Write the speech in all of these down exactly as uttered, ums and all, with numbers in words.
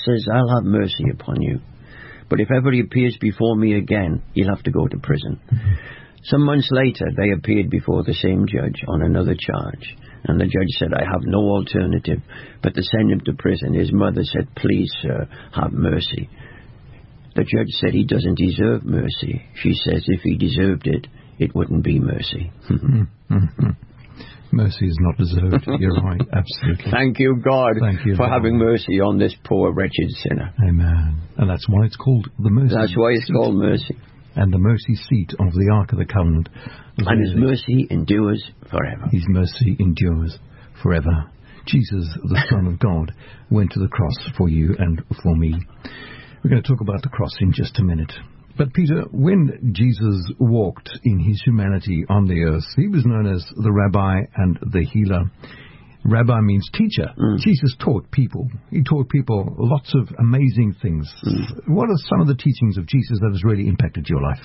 says, I'll have mercy upon you. But if ever he appears before me again, he'll have to go to prison. Mm-hmm. Some months later, they appeared before the same judge on another charge. And the judge said, I have no alternative but to send him to prison. His mother said, please, sir, have mercy. The judge said he doesn't deserve mercy. She says if he deserved it, it wouldn't be mercy. Mm-hmm. Mercy is not deserved. You're right, absolutely. Thank you, God, Thank you, for God. having mercy on this poor, wretched sinner. Amen. And that's why it's called the mercy That's why it's seat. called mercy. And the mercy seat of the Ark of the Covenant. And his mercy endures forever. His mercy endures forever. Jesus, the Son of God, went to the cross for you and for me. We're going to talk about the cross in just a minute. But Peter, when Jesus walked in his humanity on the earth, he was known as the Rabbi and the Healer. Rabbi means teacher. Mm. Jesus taught people. He taught people lots of amazing things. Mm. What are some of the teachings of Jesus that has really impacted your life?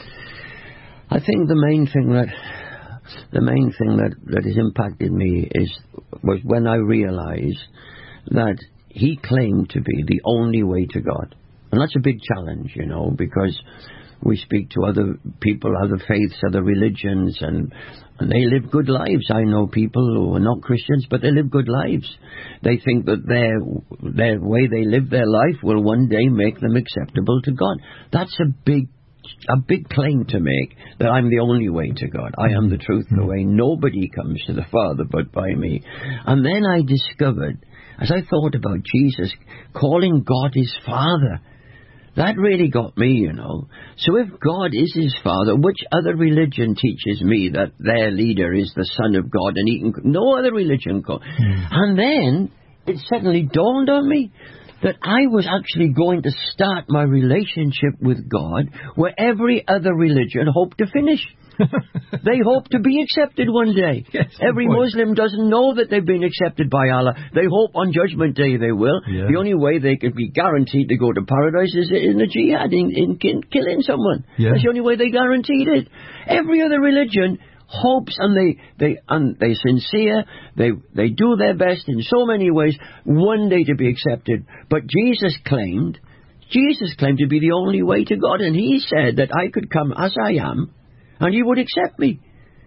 I think the main thing that the main thing that, that has impacted me is was when I realized that he claimed to be the only way to God. And that's a big challenge, you know, because we speak to other people, other faiths, other religions, and, and they live good lives. I know people who are not Christians, but they live good lives. They think that their their way they live their life will one day make them acceptable to God. That's a big a big claim to make, that I'm the only way to God. I am the truth, the way. Nobody comes to the Father but by me. And then I discovered, as I thought about Jesus calling God his Father, that really got me, you know. So if God is his Father, which other religion teaches me that their leader is the Son of God, and he can, no other religion can. Mm. And then it suddenly dawned on me that I was actually going to start my relationship with God where every other religion hoped to finish. They hope to be accepted one day. Yes, Every Muslim doesn't know that they've been accepted by Allah. They hope on Judgment Day they will. Yeah. The only way they could be guaranteed to go to paradise is in a jihad, in, in, in killing someone. Yeah. That's the only way they guaranteed it. Every other religion hopes, and they they and they sincere. They they do their best in so many ways one day to be accepted. But Jesus claimed, Jesus claimed to be the only way to God, and he said that I could come as I am, and he would accept me.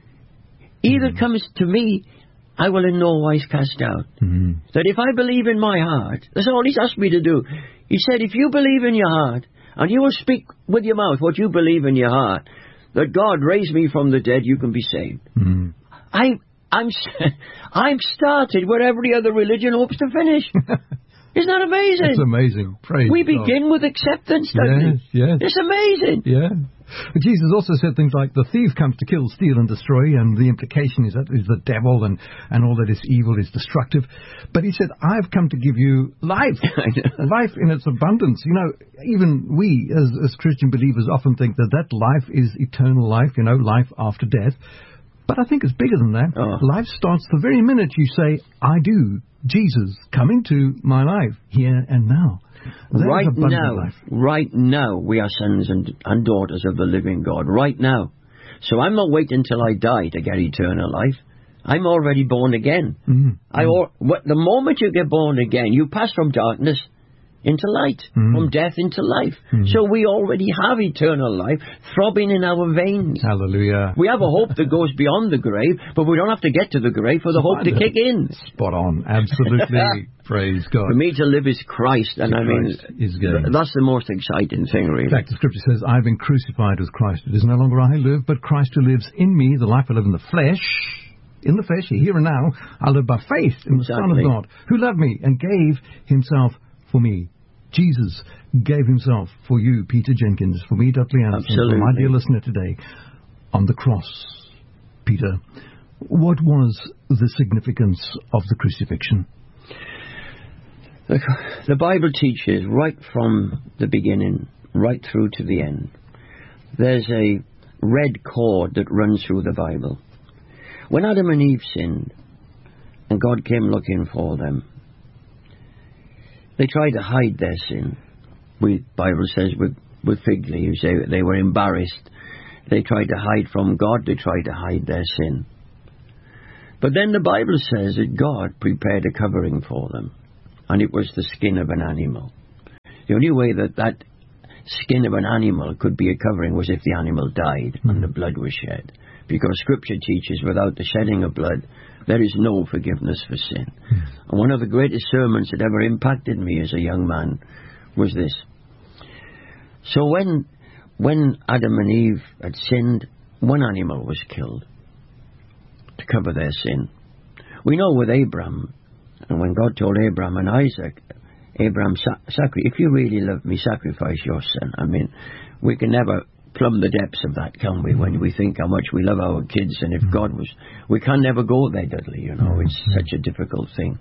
Either mm-hmm. comes to me, I will in no wise cast out. Mm-hmm. That if I believe in my heart, that's all he's asked me to do. He said, if you believe in your heart, and you will speak with your mouth what you believe in your heart, that God raised me from the dead, you can be saved. Mm-hmm. I, I'm, I'm started where every other religion hopes to finish. Isn't that amazing? It's amazing. Praise We God. begin with acceptance, don't yes, we? Yes. It's amazing. Yeah. But Jesus also said things like, the thief comes to kill, steal, and destroy, and the implication is that is the devil, and, and all that is evil is destructive. But he said, I've come to give you life, life in its abundance. You know, even we, as, as Christian believers, often think that that life is eternal life, you know, life after death. But I think it's bigger than that. Oh. Life starts the very minute you say, I do. Jesus, come into my life, here and now. That right now, life. right now, we are sons and, and daughters of the living God. Right now. So I'm not waiting until I die to get eternal life. I'm already born again. Mm-hmm. I or, what, the moment you get born again, you pass from darkness into light, mm-hmm. from death into life. Mm-hmm. So we already have eternal life throbbing in our veins. Hallelujah. We have a hope that goes beyond the grave, but we don't have to get to the grave for the hope to kick in. Spot on. Absolutely. Praise God. For me to live is Christ, and I mean, is th- that's the most exciting thing, really. In fact, the Scripture says, I've been crucified with Christ. It is no longer I who live, but Christ who lives in me. The life I live in the flesh, in the flesh, here and now, I live by faith in the exactly. Son of God, who loved me and gave himself for me. Jesus gave himself for you, Peter Jenkins, for me, Dudley Anderson, for my dear listener today, on the cross. Peter, what was the significance of the crucifixion? The, the Bible teaches right from the beginning, right through to the end. There's a red cord that runs through the Bible. When Adam and Eve sinned, and God came looking for them, they tried to hide their sin. The Bible says with, with fig leaves, they, they were embarrassed. They tried to hide from God. They tried to hide their sin. But then the Bible says that God prepared a covering for them, and it was the skin of an animal. The only way that that skin of an animal could be a covering was if the animal died mm. and the blood was shed. Because Scripture teaches without the shedding of blood, there is no forgiveness for sin. Mm. And one of the greatest sermons that ever impacted me as a young man was this. So when when Adam and Eve had sinned, one animal was killed to cover their sin. We know with Abraham, and when God told Abraham and Isaac, Abraham, sacri- if you really love me, sacrifice your son. I mean, we can never plumb the depths of that, can we, when we think how much we love our kids, and if God was... We can never go there, Dudley, you know, it's such a difficult thing.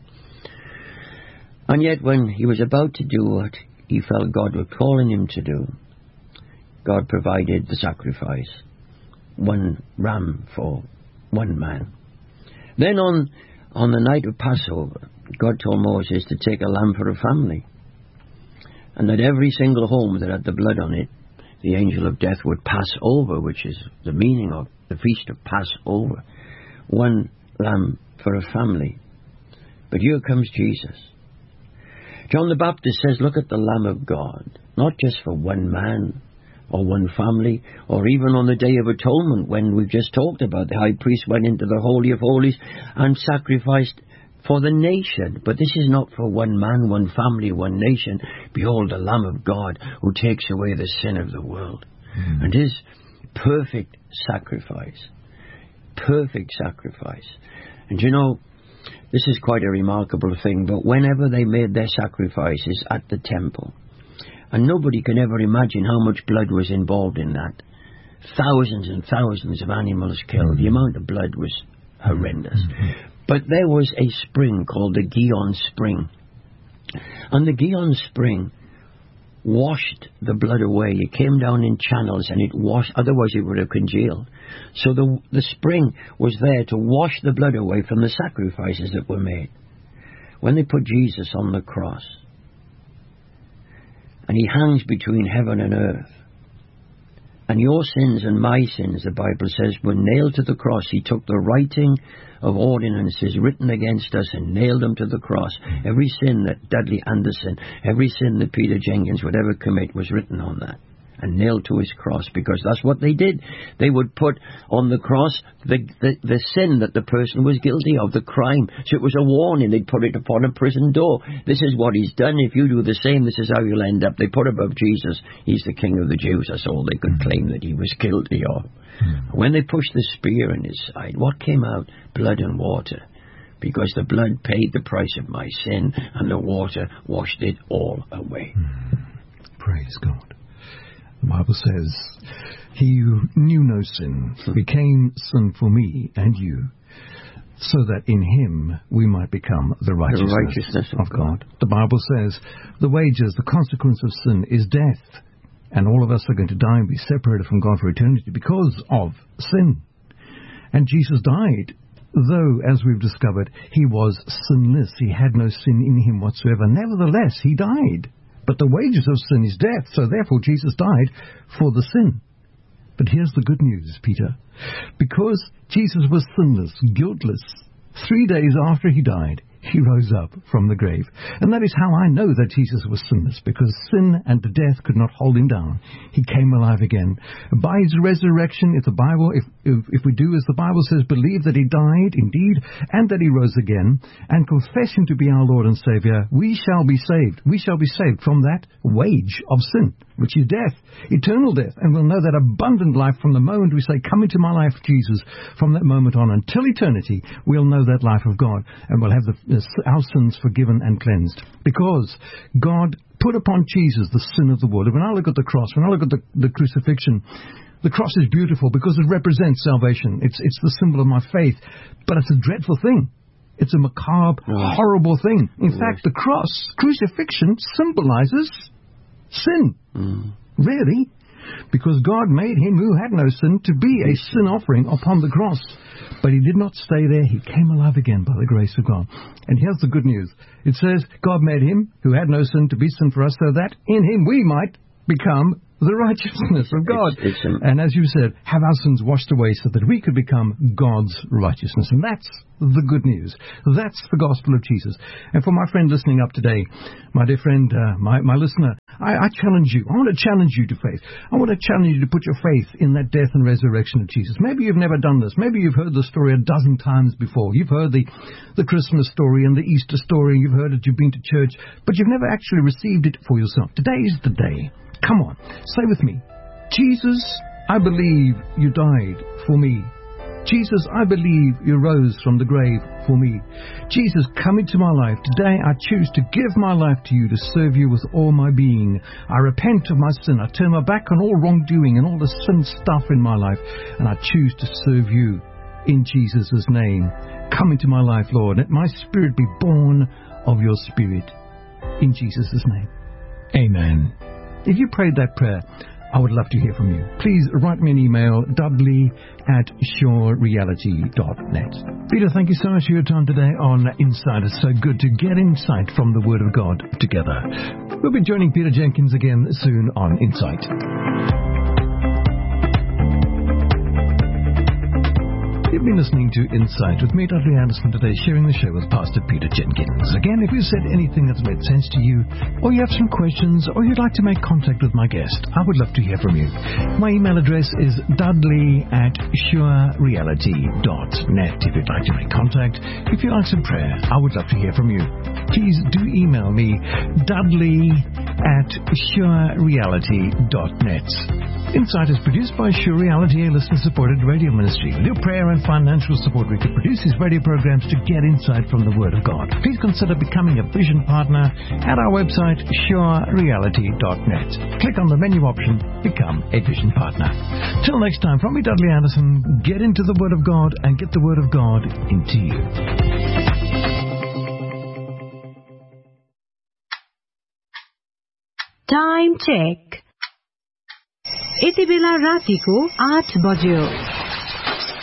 And yet when he was about to do what he felt God was calling him to do, God provided the sacrifice, one ram for one man. Then on, on the night of Passover, God told Moses to take a lamb for a family, and that every single home that had the blood on it, the angel of death would pass over, which is the meaning of the feast of Passover. One lamb for a family. But here comes Jesus. John the Baptist says, look at the Lamb of God, not just for one man or one family, or even on the Day of Atonement when we've just talked about the high priest went into the Holy of Holies and sacrificed for the nation. But this is not for one man, one family, one nation. Behold, the Lamb of God who takes away the sin of the world. Mm. And his perfect sacrifice. Perfect sacrifice. And you know, this is quite a remarkable thing, but whenever they made their sacrifices at the temple, and nobody can ever imagine how much blood was involved in that. Thousands and thousands of animals killed. The amount of blood was horrendous. Mm-hmm. But there was a spring called the Gihon Spring. And the Gihon Spring washed the blood away. It came down in channels and it washed, otherwise it would have congealed. So the, the spring was there to wash the blood away from the sacrifices that were made. When they put Jesus on the cross, and he hangs between heaven and earth, and your sins and my sins, the Bible says, were nailed to the cross. He took the writing of ordinances written against us and nailed them to the cross. Every sin that Dudley Anderson, every sin that Peter Jenkins would ever commit was written on that and nailed to his cross, because that's what they did. They would put on the cross the, the, the sin that the person was guilty of, the crime. So it was a warning. They'd put it upon a prison door. This is what he's done. If you do the same, this is how you'll end up. They put above Jesus, he's the King of the Jews. That's all they could claim that he was guilty of. Mm. When they pushed the spear in his side, what came out? Blood and water. Because the blood paid the price of my sin, and the water washed it all away. Mm. Praise God. The Bible says, he who knew no sin became sin for me and you, so that in him we might become the righteousness, the righteousness of, of God. God. The Bible says, the wages, the consequence of sin is death, and all of us are going to die and be separated from God for eternity because of sin. And Jesus died, though, as we've discovered, he was sinless. He had no sin in him whatsoever. Nevertheless, he died. But the wages of sin is death, so therefore Jesus died for the sin. But here's the good news, Peter. Because Jesus was sinless, guiltless, three days after he died, he rose up from the grave. And that is how I know that Jesus was sinless, because sin and death could not hold him down. He came alive again. By his resurrection, if the Bible, if, if, if we do as the Bible says, believe that he died indeed, and that he rose again, and confess him to be our Lord and Savior, we shall be saved. We shall be saved from that wage of sin, which is death, eternal death. And we'll know that abundant life from the moment we say, come into my life, Jesus. From that moment on until eternity, we'll know that life of God, and we'll have the our sins forgiven and cleansed, because God put upon Jesus the sin of the world. When I look at the cross, when I look at the, the crucifixion, the cross is beautiful because it represents salvation. It's it's the symbol of my faith, but it's a dreadful thing. It's a macabre, oh. horrible thing. In yes. fact, the cross, crucifixion, symbolizes sin. Mm. Really? Because God made him who had no sin to be a sin offering upon the cross. But he did not stay there. He came alive again by the grace of God. And here's the good news. It says, God made him who had no sin to be sin for us, so that in him we might become the righteousness of God. It's, it's a, and as you said, have our sins washed away so that we could become God's righteousness. And that's the good news. That's the gospel of Jesus. And for my friend listening up today, my dear friend, uh, my, my listener, I, I challenge you. I want to challenge you to faith. I want to challenge you to put your faith in that death and resurrection of Jesus. Maybe you've never done this. Maybe you've heard the story a dozen times before. You've heard the, the Christmas story and the Easter story. You've heard it. You've been to church. But you've never actually received it for yourself. Today is the day. Come on. Say with me. Jesus, I believe you died for me. Jesus, I believe you rose from the grave for me. Jesus, come into my life. Today I choose to give my life to you to serve you with all my being. I repent of my sin. I turn my back on all wrongdoing and all the sin stuff in my life, and I choose to serve you in Jesus' name. Come into my life, Lord. Let my spirit be born of your spirit. In Jesus' name. Amen. If you prayed that prayer, I would love to hear from you. Please write me an email, dudley at sure reality dot net. Peter, thank you so much for your time today on Insight. It's so good to get insight from the Word of God together. We'll be joining Peter Jenkins again soon on Insight. You've been listening to Insight with me, Dudley Anderson, today, sharing the show with Pastor Peter Jenkins. Again, if you said anything that's made sense to you, or you have some questions, or you'd like to make contact with my guest, I would love to hear from you. My email address is dudley at sure reality dot net. If you'd like to make contact, if you'd like some prayer, I would love to hear from you. Please do email me, dudley at sure reality dot net. Insight is produced by Sure Reality, a listener-supported radio ministry. With your prayer and financial support, we can produce these radio programs to get insight from the Word of God. Please consider becoming a vision partner at our website, sure reality dot net. Click on the menu option, Become a Vision Partner. Till next time, from me, Dudley Anderson, get into the Word of God and get the Word of God into you. Time check. यति बेला रातिको आठ बज्यो।